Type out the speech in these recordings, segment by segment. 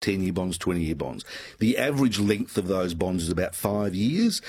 10-year bonds, 20-year bonds. The average length of those bonds is about 5 years,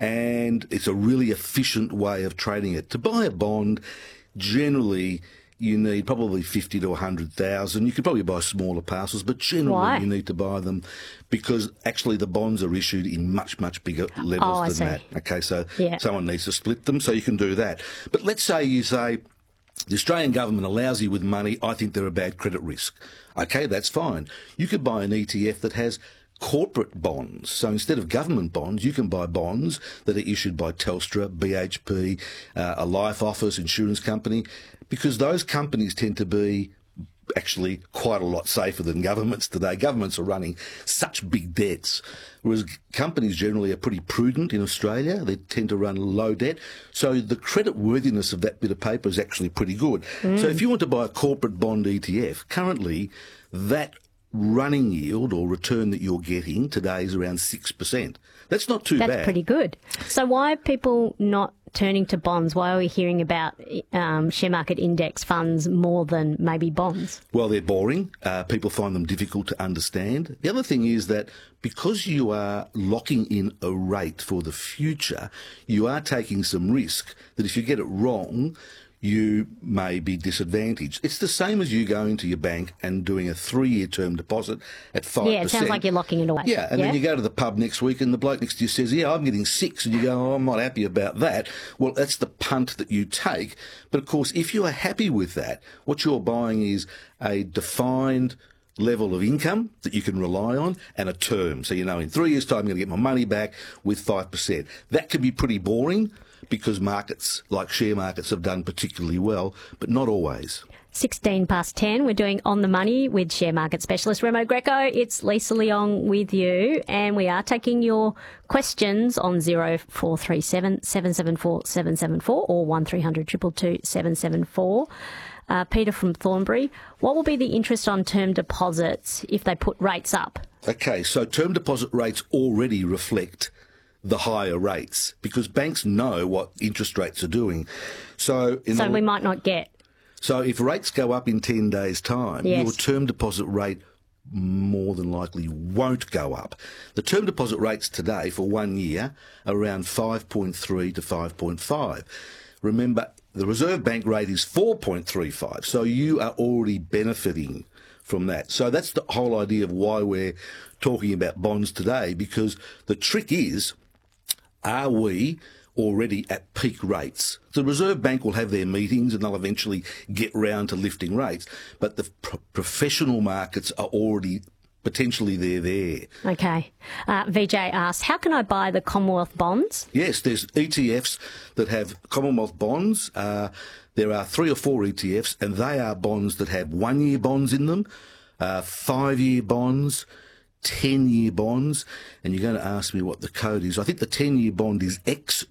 and it's a really efficient way of trading it. To buy a bond, generally you need probably 50 to 100,000. You could probably buy smaller parcels, but generally Why? you need to buy them because actually the bonds are issued in much, much bigger levels than that. Okay, so someone needs to split them, so you can do that. But let's say you say, the Australian government allows you with money, I think they're a bad credit risk. Okay, that's fine. You could buy an ETF that has corporate bonds. So instead of government bonds, you can buy bonds that are issued by Telstra, BHP, a life office, insurance company, because those companies tend to be actually quite a lot safer than governments today. Governments are running such big debts, whereas companies generally are pretty prudent in Australia. They tend to run low debt. So the credit worthiness of that bit of paper is actually pretty good. So if you want to buy a corporate bond ETF, currently that running yield or return that you're getting today is around 6%. That's not too bad. That's pretty good. So why are people not turning to bonds? Why are we hearing about share market index funds more than maybe bonds? Well, they're boring. People find them difficult to understand. The other thing is that because you are locking in a rate for the future, you are taking some risk that if you get it wrong, you may be disadvantaged. It's the same as you going to your bank and doing a 3-year term deposit at 5%. Yeah, it sounds like you're locking it away. Yeah, and then you go to the pub next week and the bloke next to you says, yeah, I'm getting 6, and you go, oh, I'm not happy about that. Well, that's the punt that you take. But, of course, if you are happy with that, what you're buying is a defined level of income that you can rely on and a term. So, you know, in 3 years' time, I'm going to get my money back with 5%. That can be pretty boring, because markets, like share markets, have done particularly well, but not always. 16 past 10, we're doing On the Money with share market specialist Remo Greco. It's Lisa Leong with you, and we are taking your questions on 0437 774 774 or 1300 222 774. Peter from Thornbury, what will be the interest on term deposits if they put rates up? Okay, so term deposit rates already reflect the higher rates because banks know what interest rates are doing. So we might not get. So if rates go up in 10 days' time, your term deposit rate more than likely won't go up. The term deposit rates today for 1 year are around 5.3 to 5.5. Remember, the Reserve Bank rate is 4.35, so you are already benefiting from that. So that's the whole idea of why we're talking about bonds today, because the trick is, are we already at peak rates? The Reserve Bank will have their meetings and they'll eventually get round to lifting rates, but the professional markets are already potentially there. Okay. VJ asks, how can I buy the Commonwealth bonds? Yes, there's ETFs that have Commonwealth bonds. There are 3 or 4 ETFs, and they are bonds that have 1-year bonds in them, 5-year bonds, 10-year bonds, and you're going to ask me what the code is. I think the 10-year bond is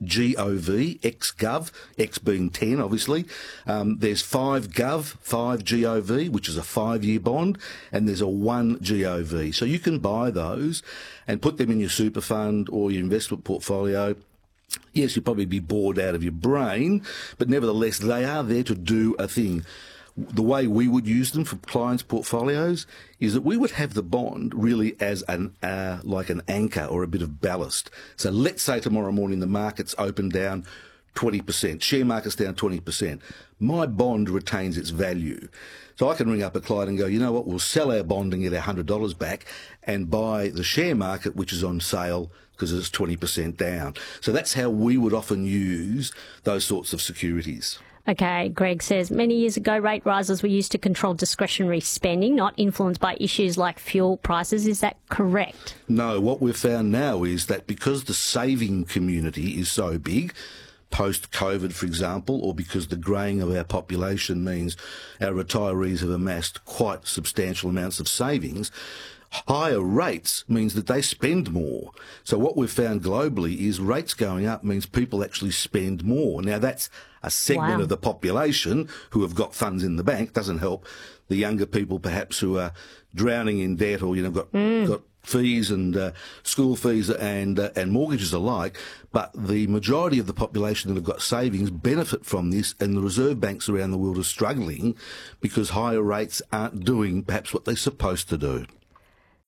XGOV, XGov, X being 10, obviously. There's 5GOV, 5GOV, which is a 5-year bond, and there's a 1GOV. So you can buy those and put them in your super fund or your investment portfolio. Yes, you'll probably be bored out of your brain, but nevertheless, they are there to do a thing. The way we would use them for clients' portfolios is that we would have the bond really as like an anchor or a bit of ballast. So let's say tomorrow morning the markets open down 20%, share markets down 20%. My bond retains its value. So I can ring up a client and go, you know what, we'll sell our bond and get our $100 back and buy the share market, which is on sale because it's 20% down. So that's how we would often use those sorts of securities. Okay, Greg says, many years ago, rate rises were used to control discretionary spending, not influenced by issues like fuel prices. Is that correct? No, what we've found now is that because the saving community is so big, post-COVID, for example, or because the greying of our population means our retirees have amassed quite substantial amounts of savings, higher rates means that they spend more. So what we've found globally is rates going up means people actually spend more. Now, that's a segment of the population who have got funds in the bank. Doesn't help the younger people, perhaps, who are drowning in debt or, got fees and school fees and mortgages alike. But the majority of the population that have got savings benefit from this, and the reserve banks around the world are struggling because higher rates aren't doing perhaps what they're supposed to do.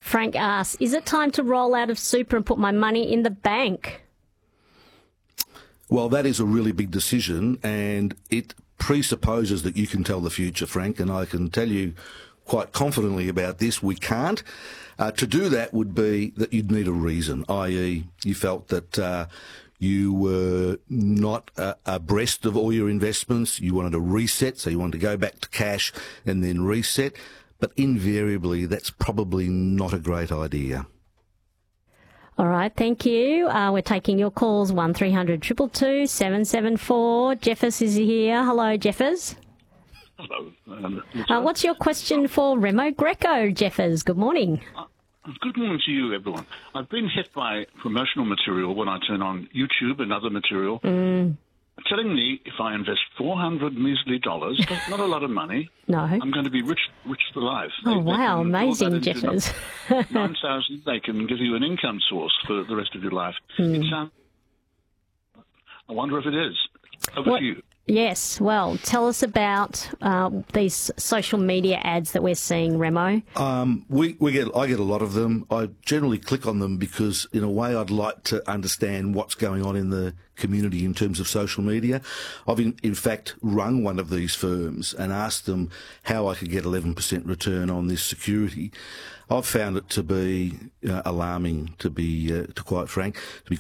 Frank asks, is it time to roll out of super and put my money in the bank? Well, that is a really big decision, and it presupposes that you can tell the future, Frank, and I can tell you quite confidently about this. We can't. To do that would be that you'd need a reason, i.e. you felt that you were not abreast of all your investments, you wanted to reset, so you wanted to go back to cash and then reset, but invariably that's probably not a great idea. All right, thank you. We're taking your calls, 1300 222 774. Jeffers is here. Hello, Jeffers. Hello. What's your question for Remo Greco, Jeffers? Good morning. Good morning to you, everyone. I've been hit by promotional material when I turn on YouTube and other material telling me if I invest $400 measly, not a lot of money, No. I'm going to be rich for life. Oh, wow, amazing, Jeffers. 9,000, they can give you an income source for the rest of your life. I wonder if it is. Over to you. Yes, well, tell us about these social media ads that we're seeing, Remo. I get a lot of them. I generally click on them because, in a way, I'd like to understand what's going on in the community in terms of social media. I've in fact rung one of these firms and asked them how I could get 11% return on this security. I've found it to be alarming, to be quite frank.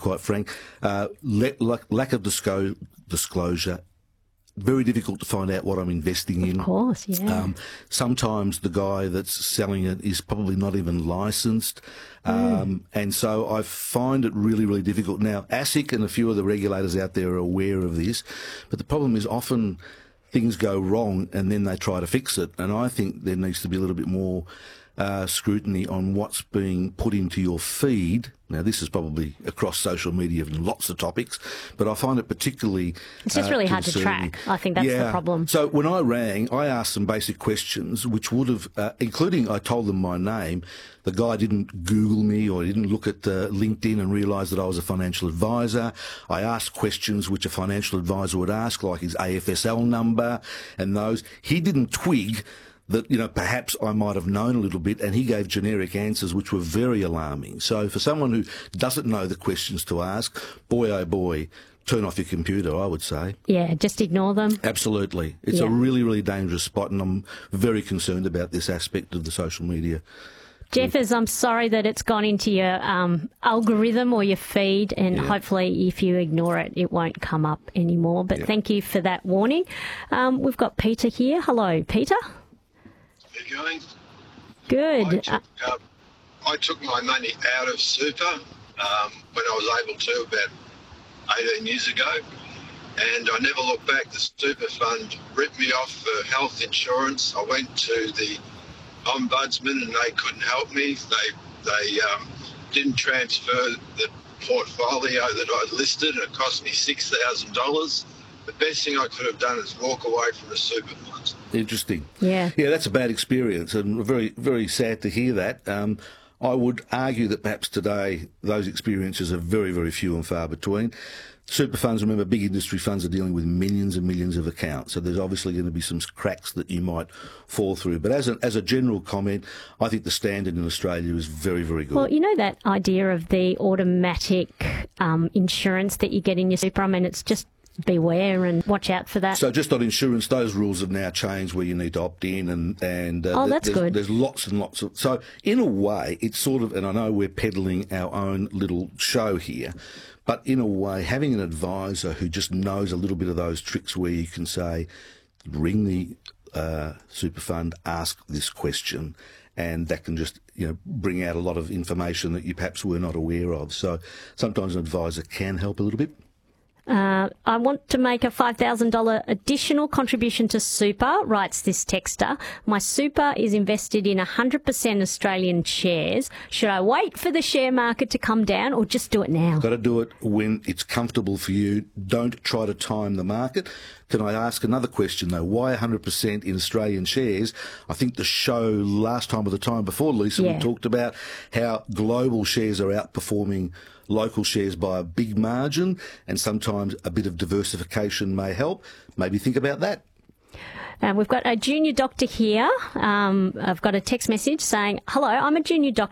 Lack of disclosure. Very difficult to find out what I'm investing in. Of course, yeah. Sometimes the guy that's selling it is probably not even licensed. And so I find it really, really difficult. Now, ASIC and a few of the regulators out there are aware of this, but the problem is often things go wrong and then they try to fix it. And I think there needs to be a little bit more scrutiny on what's being put into your feed. Now, this is probably across social media and lots of topics, but I find it particularly It's just really hard to track. I think that's the problem. So when I rang, I asked some basic questions, which would have, including I told them my name. The guy didn't Google me or didn't look at LinkedIn and realise that I was a financial advisor. I asked questions which a financial advisor would ask, like his AFSL number and those. He didn't twig that, perhaps I might have known a little bit, and he gave generic answers which were very alarming. So for someone who doesn't know the questions to ask, boy, oh boy, turn off your computer, I would say. Yeah, just ignore them. Absolutely. It's a really, really dangerous spot, and I'm very concerned about this aspect of the social media. Jeffers, I'm sorry that it's gone into your algorithm or your feed, and hopefully if you ignore it, it won't come up anymore. But thank you for that warning. We've got Peter here. Hello, Peter. How you going? Good. I took my money out of super when I was able to about 18 years ago, and I never looked back. The super fund ripped me off for health insurance. I went to the ombudsman and they couldn't help me. They didn't transfer the portfolio that I listed. It cost me $6,000. The best thing I could have done is walk away from the super funds. Interesting. Yeah. Yeah, that's a bad experience, and very, very sad to hear that. I would argue that perhaps today those experiences are very, very few and far between. Super funds, remember, big industry funds are dealing with millions and millions of accounts, so there's obviously going to be some cracks that you might fall through. But as a general comment, I think the standard in Australia is very, very good. Well, that idea of the automatic insurance that you get in your super, I mean, it's just beware and watch out for that. So just on insurance, those rules have now changed where you need to opt in and that's good. There's lots and lots of... So in a way, it's sort of, and I know we're peddling our own little show here, but in a way, having an advisor who just knows a little bit of those tricks where you can say, ring the super fund, ask this question, and that can just bring out a lot of information that you perhaps were not aware of. So sometimes an advisor can help a little bit. I want to make a $5,000 additional contribution to super, writes this texter. My super is invested in 100% Australian shares. Should I wait for the share market to come down or just do it now? Got to do it when it's comfortable for you. Don't try to time the market. Can I ask another question, though? Why 100% in Australian shares? I think the show last time or the time before, Lisa, we talked about how global shares are outperforming local shares by a big margin, and sometimes a bit of diversification may help. Maybe think about that. We've got a junior doctor here. I've got a text message saying, hello, I'm a junior doctor